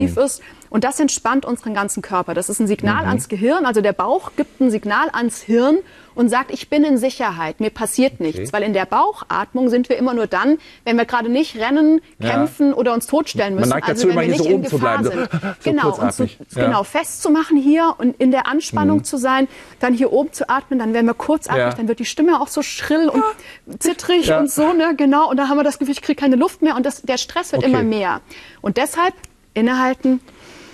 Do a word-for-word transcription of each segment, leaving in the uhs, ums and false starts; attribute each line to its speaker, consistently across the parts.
Speaker 1: ist. Und das entspannt unseren ganzen Körper. Das ist ein Signal mhm. ans Gehirn. Also der Bauch gibt ein Signal ans Hirn und sagt, ich bin in Sicherheit, mir passiert nichts. Okay. Weil in der Bauchatmung sind wir immer nur dann, wenn wir gerade nicht rennen, kämpfen ja. oder uns totstellen müssen.
Speaker 2: Man neigt
Speaker 1: also
Speaker 2: dazu,
Speaker 1: wenn wir nicht
Speaker 2: so
Speaker 1: in Gefahr sind. So genau, uns zu, ja. genau, festzumachen hier und in der Anspannung mhm. zu sein, dann hier oben zu atmen, dann werden wir kurzatmig, ja. dann wird die Stimme auch so schrill und zittrig ja. und so, ne, genau. Und da haben wir das Gefühl, ich kriege keine Luft mehr und das, der Stress wird okay. immer mehr. Und deshalb innehalten,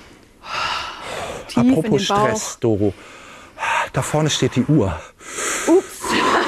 Speaker 1: tief
Speaker 2: Apropos
Speaker 1: in den Bauch.
Speaker 2: Stress, Doro. Da vorne steht die Uhr.
Speaker 1: Ups.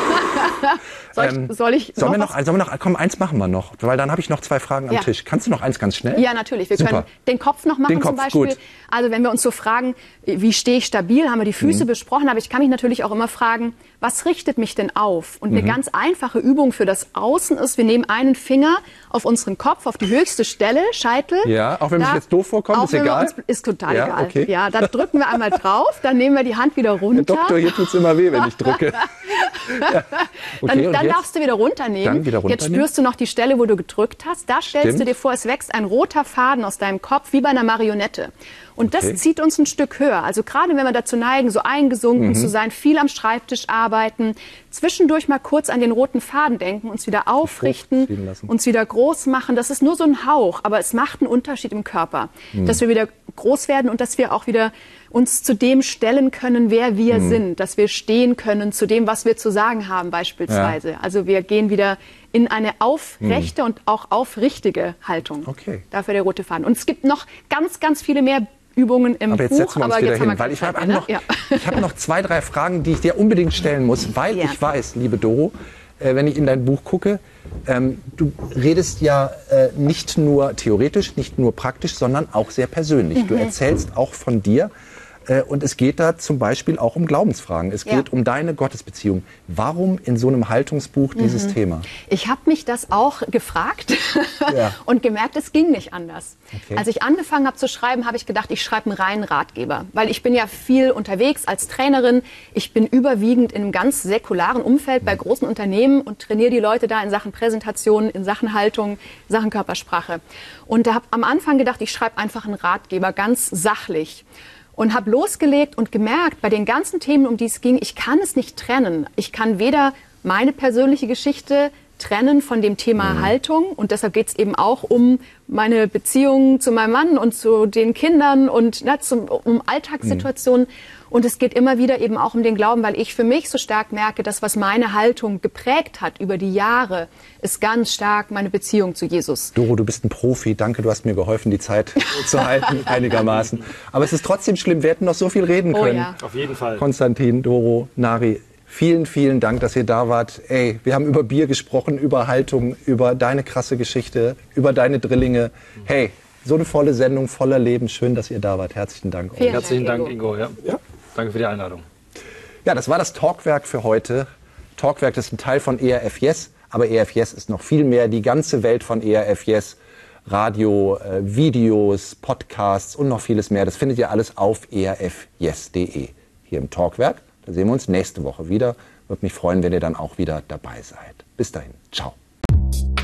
Speaker 1: soll ich,
Speaker 2: ähm,
Speaker 1: soll ich
Speaker 2: sollen
Speaker 1: noch,
Speaker 2: wir noch, sollen wir noch, komm, eins machen wir noch, weil dann habe ich noch zwei Fragen am
Speaker 1: ja.
Speaker 2: Tisch. Kannst du noch eins ganz schnell?
Speaker 1: Ja, natürlich. Wir
Speaker 2: Super.
Speaker 1: können den Kopf noch machen
Speaker 2: den Kopf,
Speaker 1: zum Beispiel.
Speaker 2: Gut.
Speaker 1: Also wenn wir uns so fragen, wie stehe ich stabil, haben wir die Füße mhm. besprochen, aber ich kann mich natürlich auch immer fragen, was richtet mich denn auf? Und eine mhm. ganz einfache Übung für das Außen ist, wir nehmen einen Finger auf unseren Kopf, auf die höchste Stelle, Scheitel.
Speaker 2: Ja, auch wenn da, mich jetzt doof vorkommt, ist egal. Uns,
Speaker 1: ist total
Speaker 2: ja,
Speaker 1: egal.
Speaker 2: Okay.
Speaker 1: Ja, da drücken wir einmal drauf, dann nehmen wir die Hand wieder runter.
Speaker 2: Herr Doktor, hier tut's immer weh, wenn ich drücke. ja. okay,
Speaker 1: dann dann darfst du wieder runternehmen.
Speaker 2: Dann wieder runternehmen.
Speaker 1: Jetzt spürst du noch die Stelle, wo du gedrückt hast. Da stellst Stimmt. du dir vor, es wächst ein roter Faden aus deinem Kopf, wie bei einer Marionette. Und das okay. zieht uns ein Stück höher. Also gerade wenn wir dazu neigen, so eingesunken mhm. zu sein, viel am Schreibtisch arbeiten, zwischendurch mal kurz an den roten Faden denken, uns wieder aufrichten, uns wieder groß machen. Das ist nur so ein Hauch, aber es macht einen Unterschied im Körper. Mhm. Dass wir wieder groß werden und dass wir auch wieder uns zu dem stellen können, wer wir mhm. sind. Dass wir stehen können zu dem, was wir zu sagen haben beispielsweise. Ja. Also wir gehen wieder in eine aufrechte mhm. und auch aufrichtige Haltung.
Speaker 2: Okay.
Speaker 1: Dafür der rote Faden. Und es gibt noch ganz, ganz viele mehr Übungen im
Speaker 2: aber jetzt
Speaker 1: Buch,
Speaker 2: setzen wir uns
Speaker 1: aber
Speaker 2: wieder
Speaker 1: jetzt
Speaker 2: hin,
Speaker 1: haben wir
Speaker 2: weil ich habe
Speaker 1: ne?
Speaker 2: noch,
Speaker 1: ja.
Speaker 2: ich habe noch zwei, drei Fragen, die ich dir unbedingt stellen muss, weil ja. ich weiß, liebe Doro, äh, wenn ich in dein Buch gucke, ähm, du redest ja äh, nicht nur theoretisch, nicht nur praktisch, sondern auch sehr persönlich. Mhm. Du erzählst auch von dir. Und es geht da zum Beispiel auch um Glaubensfragen. Es geht ja. um deine Gottesbeziehung. Warum in so einem Haltungsbuch dieses mhm. Thema?
Speaker 1: Ich habe mich das auch gefragt ja. und gemerkt, es ging nicht anders. Okay. Als ich angefangen habe zu schreiben, habe ich gedacht, ich schreibe einen reinen Ratgeber. Weil ich bin ja viel unterwegs als Trainerin. Ich bin überwiegend in einem ganz säkularen Umfeld bei großen Unternehmen und trainiere die Leute da in Sachen Präsentation, in Sachen Haltung, in Sachen Körpersprache. Und da habe am Anfang gedacht, ich schreibe einfach einen Ratgeber, ganz sachlich. Und habe losgelegt und gemerkt, bei den ganzen Themen, um die es ging, ich kann es nicht trennen. Ich kann weder meine persönliche Geschichte trennen von dem Thema mhm. Haltung. Und deshalb geht es eben auch um meine Beziehung zu meinem Mann und zu den Kindern und na, zum, um Alltagssituationen. Mhm. Und es geht immer wieder eben auch um den Glauben, weil ich für mich so stark merke, dass was meine Haltung geprägt hat über die Jahre, ist ganz stark meine Beziehung zu Jesus.
Speaker 2: Doro, du bist ein Profi. Danke, du hast mir geholfen, die Zeit zu halten, einigermaßen. Aber es ist trotzdem schlimm. Wir hätten noch so viel reden können.
Speaker 1: Oh ja.
Speaker 3: Auf jeden Fall.
Speaker 2: Konstantin, Doro, Nari, vielen, vielen Dank, dass ihr da wart. Ey, wir haben über Bier gesprochen, über Haltung, über deine krasse Geschichte, über deine Drillinge. Hey, so eine volle Sendung, voller Leben. Schön, dass ihr da wart. Herzlichen Dank.
Speaker 1: Vielen
Speaker 3: Herzlichen
Speaker 1: Dank,
Speaker 3: Dank, Ingo. Ja. Ja. Danke für die Einladung.
Speaker 2: Ja, das war das Talkwerk für heute. Talkwerk ist ein Teil von E R F Yes, aber E R F Yes ist noch viel mehr. Die ganze Welt von E R F Yes, Radio, äh, Videos, Podcasts und noch vieles mehr. Das findet ihr alles auf e r f yes punkt de. Hier im Talkwerk. Da sehen wir uns nächste Woche wieder. Würde mich freuen, wenn ihr dann auch wieder dabei seid. Bis dahin. Ciao.